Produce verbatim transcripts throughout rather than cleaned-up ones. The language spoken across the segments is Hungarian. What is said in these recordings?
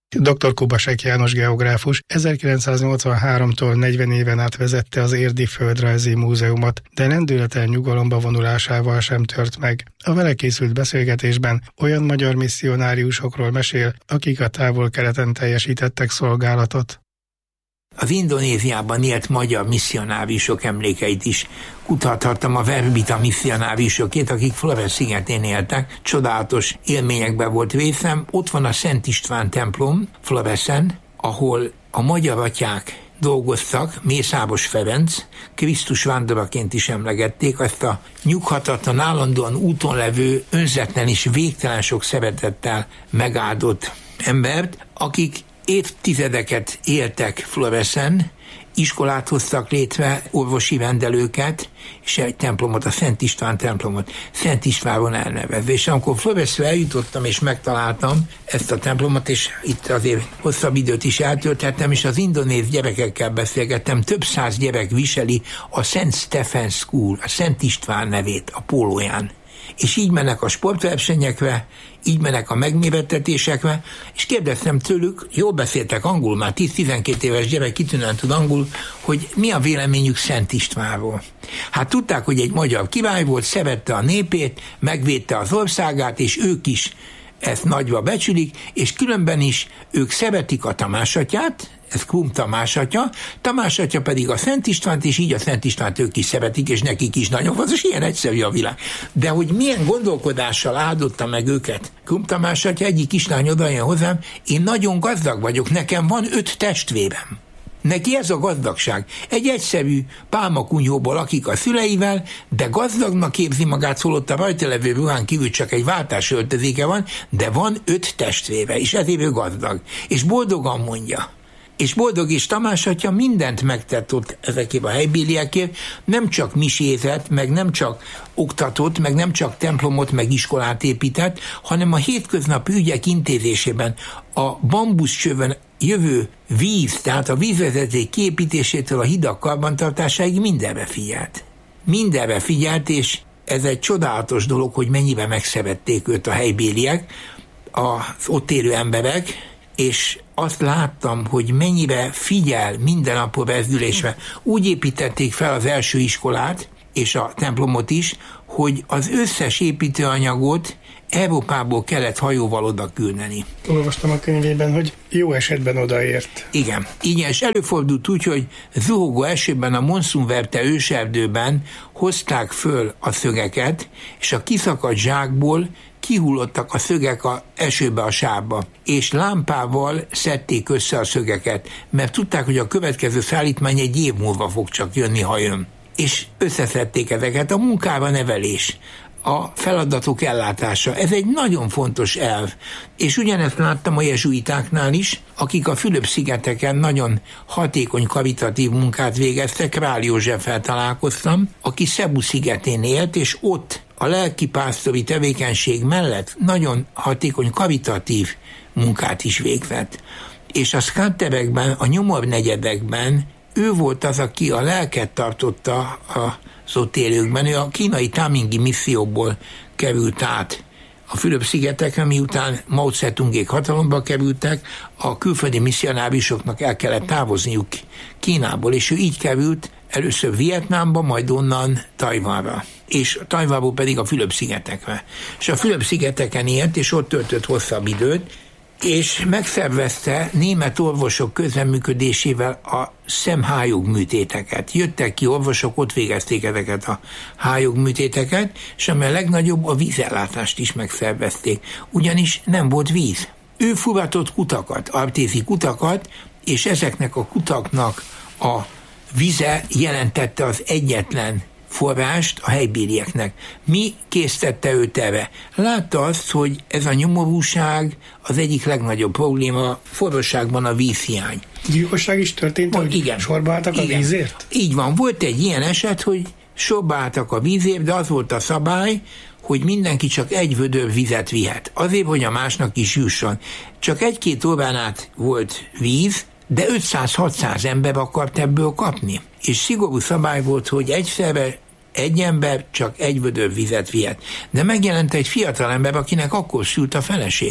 doktor Kubasek János geográfus ezerkilencszáznyolcvanháromtól negyven éven át vezette az Érdi Földrajzi Múzeumot, de lendületlen nyugalomba vonulásával sem tört meg. A vele készült beszélgetésben olyan magyar misszionáriusokról mesél, akik a távol-keleten teljesítettek szolgálatot. Az Indonéziában élt magyar misszionáriusok emlékeit is kutathattam, a verbita misszionáriusokét, akik Flores szigetén éltek. Csodálatos élményekben volt részem. Ott van a Szent István templom Floresen, ahol a magyar atyák dolgoztak, Mészáros Ferenc, Krisztus vándораként is emlegették, azt a nyughatatlan, állandóan úton levő, önzetlen és végtelen sok szeretettel megáldott embert, akik évtizedeket éltek Floresen, iskolát hoztak létre, orvosi rendelőket, és egy templomot, a Szent István templomot, Szent Istvánról elnevezve. És amikor Floresre eljutottam, és megtaláltam ezt a templomot, és itt azért hosszabb időt is eltöltettem, és az indonéz gyerekekkel beszélgettem, több száz gyerek viseli a Szent Stephen School, a Szent István nevét a pólóján. És így mennek a sportversenyekre, így mennek a megmérettetésekre, és kérdeztem tőlük, jól beszéltek angolul, már tíz-tizenkét éves gyerek kitűnően tud angolul, hogy mi a véleményük Szent Istvánról. Hát tudták, hogy egy magyar király volt, szerette a népét, megvédte az országát, és ők is ezt nagyra becsülik, és különben is ők szeretik a Tamás atyát, ez Krum Tamás atya, Tamás atya pedig a Szent Istvánt, és így a Szent Istvánt ők is szeretik, és nekik is nagyon van, és ilyen egyszerű a világ. De hogy milyen gondolkodással áldotta meg őket Krum Tamás atya, egyik kislány odajön hozzám, én nagyon gazdag vagyok, nekem van öt testvérem. Neki ez a gazdagság. Egy egyszerű pálmakunyhóból lakik a szüleivel, de gazdagnak képzi magát, szólott a rajta levő ruhán kívül csak egy váltás öltözéke van, de van öt testvére, és ezért ő gazdag. És boldogan mondja. És boldog és Tamás atya mindent megtett ott ezekért a helybéliekért, nem csak misézett, meg nem csak oktatott, meg nem csak templomot, meg iskolát épített, hanem a hétköznapi ügyek intézésében a bambuszcsövön jövő víz, tehát a vízvezeték kiépítésétől a hidak karbantartásáig mindenre figyelt. Mindenre figyelt, és ez egy csodálatos dolog, hogy mennyiben megszerették őt a helybéliek, az ott élő emberek, és azt láttam, hogy mennyire figyel minden napra bezdülésre. Úgy építették fel az első iskolát, és a templomot is, hogy az összes építőanyagot Európából kellett hajóval oda küldeni. Olvastam a könyvében, hogy jó esetben odaért. Igen. Igen, és előfordult úgy, hogy zuhogó esőben a monszunverte őserdőben hozták föl a szögeket, és a kiszakadt zsákból kihullottak a szögek a esőbe, a sávba, és lámpával szedték össze a szögeket, mert tudták, hogy a következő szállítmány egy év múlva fog csak jönni, ha jön. És összeszedték ezeket, a munkára nevelés, a feladatok ellátása. Ez egy nagyon fontos elv. És ugyanezt láttam a jezsuitáknál is, akik a Fülöp-szigeteken nagyon hatékony karitatív munkát végeztek. Král Józseffel találkoztam, aki Cebu szigetén élt, és ott a lelkipásztori tevékenység mellett nagyon hatékony karitatív munkát is végzett. És a szkátterekben, a nyomornegyedekben ő volt az, aki a lelket tartotta az ott élőkben. Ő a kínai Tamingi misszióból került át a Fülöp-szigetekre, miután Mao Tse-tungék hatalomba kerültek, a külföldi misszionáriusoknak el kellett távozniuk Kínából, és ő így került először Vietnámba, majd onnan Tajvanra, és Tajvanból pedig a Fülöp-szigetekre. És a Fülöp-szigeteken élt, és ott töltött hosszabb időt, és megszervezte német orvosok közreműködésével a szemhályogműtéteket. Jöttek ki orvosok, ott végezték ezeket a hályogműtéteket, és ami a legnagyobb, a vízellátást is megszervezték, ugyanis nem volt víz. Ő furatott kutakat, artézi kutakat, és ezeknek a kutaknak a vize jelentette az egyetlen forrást a helybélieknek. Mi késztette őt erre? Látta azt, hogy ez a nyomorúság az egyik legnagyobb probléma, forróságban a vízhiány. Gyilkosság is történt, hogy igen, sorba álltak a igen. vízért? Így van, volt egy ilyen eset, hogy sorba álltak a vízért, de az volt a szabály, hogy mindenki csak egy vödör vizet vihet. Azért, hogy a másnak is jusson. Csak egy-két órán át volt víz, de ötszáz-hatszáz ember akart ebből kapni. És szigorú szabály volt, hogy egyszerre egy ember csak egy vödör vizet vihet. De megjelent egy fiatal ember, akinek akkor szült a felesége.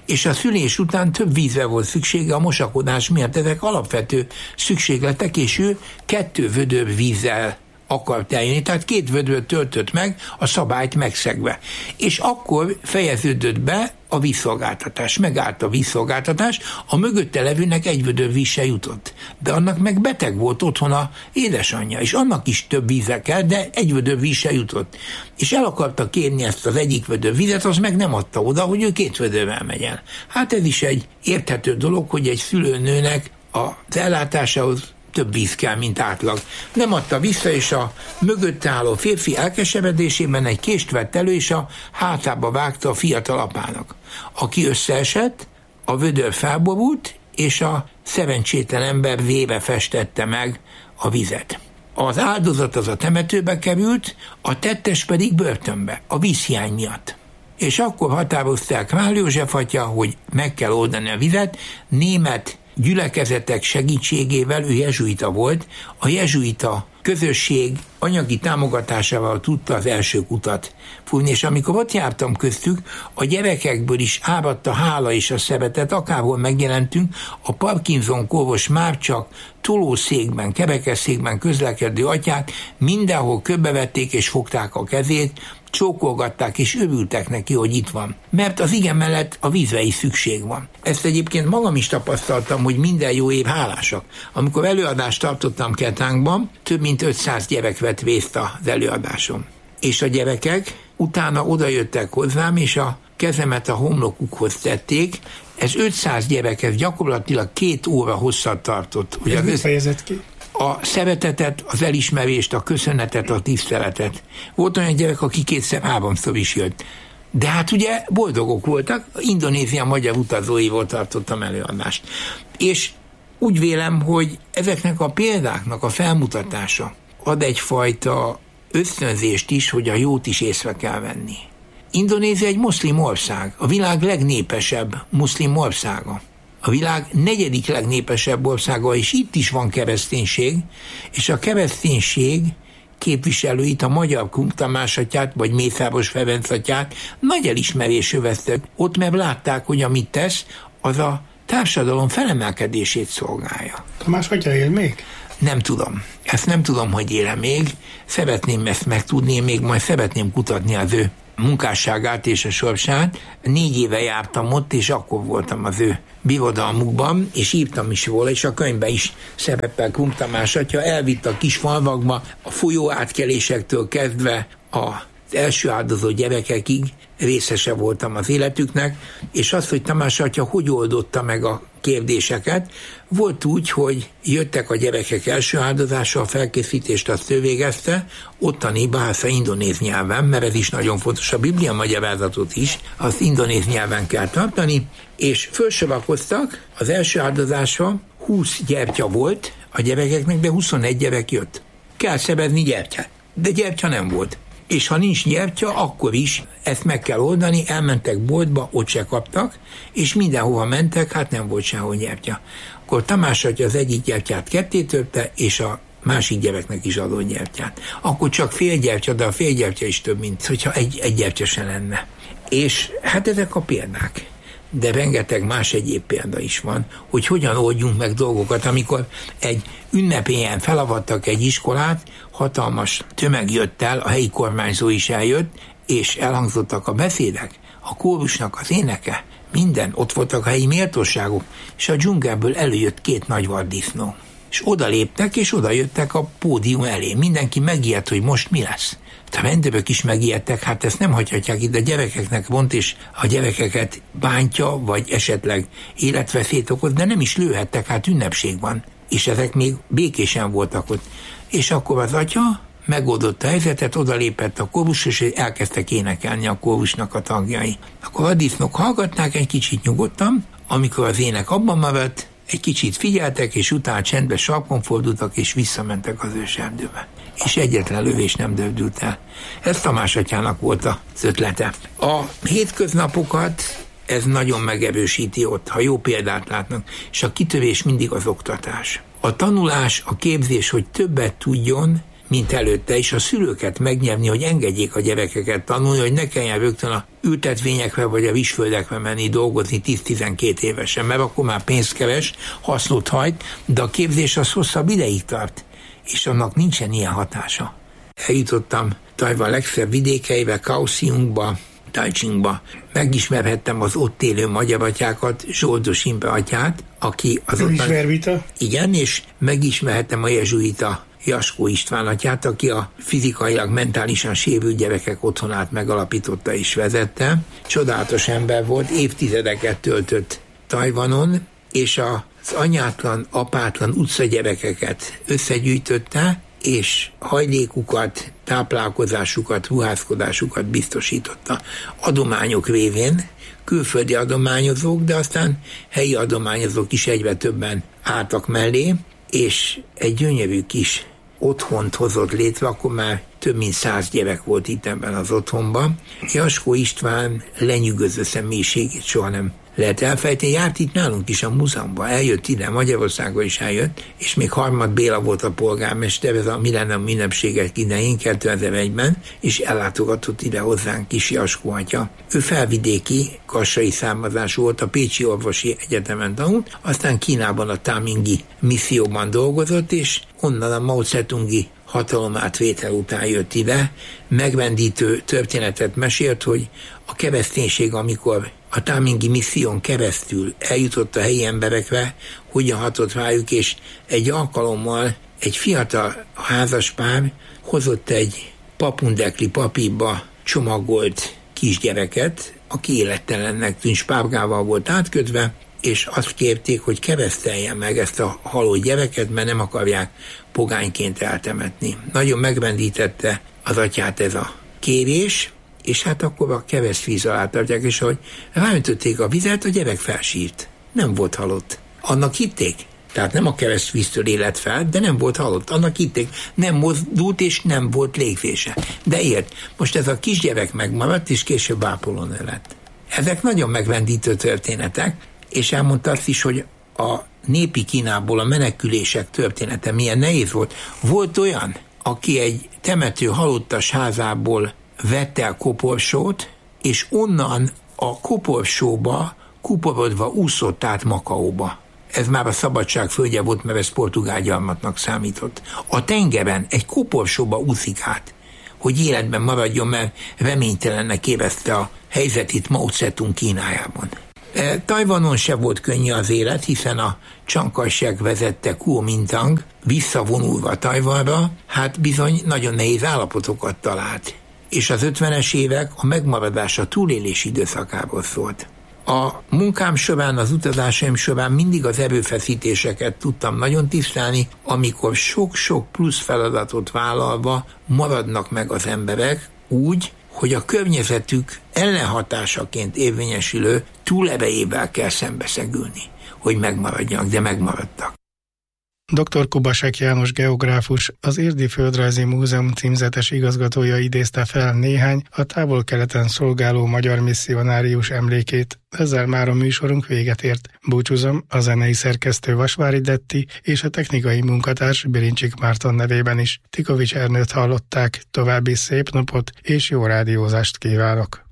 és a szülés után több vízre volt szüksége a mosakodás miatt. Ezek alapvető szükségletek, és ő kettő vödör vízzel akart eljönni, tehát két vödröt töltött meg, a szabályt megszegve. És akkor fejeződött be a vízszolgáltatás. Megállt a vízszolgáltatás, a mögötte levőnek egy vödör víz se jutott. De annak meg beteg volt otthon a édesanyja, és annak is több vízre kell, de egy vödör víz se jutott. És el akarta kérni ezt az egyik vödör vizet, az meg nem adta oda, hogy ő két vödörrel megyen. Hát ez is egy érthető dolog, hogy egy szülőnőnek az ellátásához több víz kell, mint átlag. Nem adta vissza, és a mögötte álló férfi elkeseredésében egy kést vett elő, és a hátába vágta a fiatal apának, aki összeesett, a vödör felborult, és a szerencsétlen ember vébe festette meg a vizet. Az áldozat az a temetőbe került, a tettes pedig börtönbe, a vízhiány miatt. És akkor határozták Král József atya, hogy meg kell oldani a vizet, német gyülekezetek segítségével, ő jezsuita volt, a jezsuita közösség anyagi támogatásával tudta az első kutat fújni, és amikor ott jártam köztük, a gyerekekből is áradt a hála és a szeretet, akárhol megjelentünk, a Parkinson kórus már csak tolószékben, kerekesszékben közlekedő atyát mindenhol körbevették és fogták a kezét, csókolgatták és örültek neki, hogy itt van. Mert az igen mellett a vízre is szükség van. Ezt egyébként magam is tapasztaltam, hogy minden jó év hálásak. Amikor előadást tartottam Ketánkban, több mint ötszáz gyerek vett részt az előadáson. És a gyerekek utána odajöttek hozzám, és a kezemet a homlokukhoz tették. Ez ötszáz gyerek, ez gyakorlatilag két óra hosszat tartott. Ez mit fejezett ki? A szeretetet, az elismerést, a köszönetet, a tiszteletet. Volt olyan gyerek, aki kétszer háromszor is jött. De hát ugye boldogok voltak, Indonézia magyar utazóival tartottam előadást. És úgy vélem, hogy ezeknek a példáknak a felmutatása ad egyfajta ösztönzést is, hogy a jót is észre kell venni. Indonézia egy muszlim ország, a világ legnépesebb muszlim országa. A világ negyedik legnépesebb országa, és itt is van kereszténység, és a kereszténység képviselőit, a magyar Krunk Tamás atyát, vagy Mészáros Ferenc atyát nagy elismerés öveztek ott, mert látták, hogy amit tesz, az a társadalom felemelkedését szolgálja. Tamás atya él még? Nem tudom. Ezt nem tudom, hogy él még. Szeretném ezt megtudni, én még majd szeretném kutatni az ő munkásságát és a sorsát. Négy éve jártam ott, és akkor voltam az ő birodalmukban, és írtam is róla, és a könyvben is szerepel Krunk Tamás atya, elvitt a kis falvakba, a folyó átkelésektől kezdve az első áldozó gyerekekig részese voltam az életüknek, és az, hogy Tamás atya hogy oldotta meg a kérdéseket, volt úgy, hogy jöttek a gyerekek első áldozása, a felkészítést azt ő végezte, ottani Bahasa indonéz nyelven, mert ez is nagyon fontos, a Biblia magyarázatot is, azt indonéz nyelven kell tartani, és felsorakoztak, az első áldozásra húsz gyertya volt a gyerekeknek, de huszonegy gyerek jött. Kell szerezni gyertyát, de gyertya nem volt. És ha nincs gyertya, akkor is ezt meg kell oldani, elmentek boltba, ott se kaptak, és mindenhova mentek, hát nem volt sehol gyertya. Akkor Tamás atya az egyik gyertyát ketté törte, és a másik gyereknek is adott gyertyát. Akkor csak fél gyertya, de a fél gyertya is több, mint hogyha egy, egy gyertya se lenne. És hát ezek a példák. De rengeteg más egyéb példa is van, hogy hogyan oldjunk meg dolgokat, amikor egy ünnepélyen felavattak egy iskolát, hatalmas tömeg jött el, a helyi kormányzó is eljött, és elhangzottak a beszédek, a kórusnak az éneke, minden, ott voltak a helyi méltóságok, és a dzsungelből előjött két nagy vaddisznó. És oda léptek, és oda jöttek a pódium elé. Mindenki megijedt, hogy most mi lesz. A rendőrök is megijedtek, hát ezt nem hagyhatják itt a gyerekeknek vont, és a gyerekeket bántja, vagy esetleg életveszélyt okoz, de nem is lőhettek, hát ünnepség van. És ezek még békésen voltak ott. És akkor az atya megoldotta a helyzetet, odalépett a kórus, és elkezdtek énekelni a kórusnak a tagjai. Akkor a disznók hallgatnák egy kicsit nyugodtan, amikor az ének abban maradt, egy kicsit figyeltek, és utána csendben sarkon fordultak, és visszamentek az őserdőbe. És egyetlen lövés nem dördült el. Ez Tamás atyának volt az ötlete. A hétköznapokat ez nagyon megerősíti ott, ha jó példát látnak, és a kitörés mindig az oktatás. A tanulás, a képzés, hogy többet tudjon, mint előtte, és a szülőket megnyerni, hogy engedjék a gyerekeket tanulni, hogy ne kelljen rögtön a ültetvényekre vagy a visföldekre menni dolgozni tíz-tizenkét évesen, mert akkor már pénzt keres, hasznot hajt, de a képzés az hosszabb ideig tart, és annak nincsen ilyen hatása. Eljutottam Tajvan legszebb vidékeibe, Kaohsiungba, Taichingba. Megismerhettem az ott élő magyar atyákat, Zsoldos Imre atyát, aki az ott... Ismervita? Igen, és megismerhettem a jezsuita Jaskó István atyát, aki a fizikailag, mentálisan sérült gyerekek otthonát megalapította és vezette. Csodálatos ember volt, évtizedeket töltött Tajvanon, és az anyátlan, apátlan utcagyerekeket összegyűjtötte, és hajlékukat, táplálkozásukat, ruházkodásukat biztosította adományok révén, külföldi adományozók, de aztán helyi adományozók is egyre többen álltak mellé, és egy gyönyörű kis otthont hozott létre, akkor már több mint száz gyerek volt itt ebben az otthonban. Jaskó István lenyűgöző személyiségét soha nem lehet elfejteni. Járt itt nálunk is a múzeumban, eljött ide, Magyarországon is eljött, és még Harmad Béla volt a polgármester, ez a Millennium ünnepségek idején, kétezer-egyben, és ellátogatott ide hozzánk kis Jaskó atya. Ő felvidéki, kassai származású volt, a Pécsi Orvosi Egyetemen tanult, aztán Kínában a Tamingi misszióban dolgozott, és onnan a Mao Tse-tungi hatalomátvétel után jött ide, megvendítő történetet mesélt, hogy a kereszténység, amikor a Tamingi misszión keresztül eljutott a helyi emberekre, hogyan hatott rájuk, és egy alkalommal egy fiatal házaspár hozott egy papundekli papírba csomagolt kisgyereket, aki élettelennek tűnt, spárgával volt átkötve, és azt kérték, hogy kereszteljen meg ezt a halott gyereket, mert nem akarják pogányként eltemetni. Nagyon megrendítette az atyát ez a kérés, és hát akkor a keresztvíz alá tartják, és ahogy ráöntötték a vizet, a gyerek felsírt. Nem volt halott. Annak hitték. Tehát nem a keresztvíztől élet fel, de nem volt halott. Annak hitték. Nem mozdult, és nem volt légzése. De élt. Most ez a kisgyerek megmaradt, és később ápolónő lett. Ezek nagyon megrendítő történetek, és elmondta azt is, hogy a népi Kínából a menekülések története milyen nehéz volt. Volt olyan, aki egy temető halottas házából vette el koporsót, és onnan a koporsóba kuporodva úszott át Makaóba. Ez már a szabadság földje volt, mert ez portugál gyarmatnak számított. A tengeren egy koporsóba úszik át, hogy életben maradjon, mert reménytelennek érezte a helyzetét Mao Tse-tung Kínájában. Tajvanon se volt könnyű az élet, hiszen a Chiang Kai-shek vezette Kuomintang visszavonulva Tajvanra, hát bizony nagyon nehéz állapotokat talált. És az ötvenes évek a megmaradás, a túlélés időszakából szólt. A munkám során, az utazásaim során mindig az erőfeszítéseket tudtam nagyon tisztelni, amikor sok-sok plusz feladatot vállalva maradnak meg az emberek úgy, hogy a környezetük ellenhatásaként érvényesülő túlerejével kell szembeszegülni, hogy megmaradjanak, de megmaradtak. doktor Kubasek János geográfus, az Érdi Földrajzi Múzeum címzetes igazgatója idézte fel néhány a távol-keleten szolgáló magyar misszionárius emlékét. Ezzel már a műsorunk véget ért. Búcsúzom, a zenei szerkesztő Vasvári Detti és a technikai munkatárs Birincsik Márton nevében is. Tikovics Ernőt hallották, további szép napot és jó rádiózást kívánok!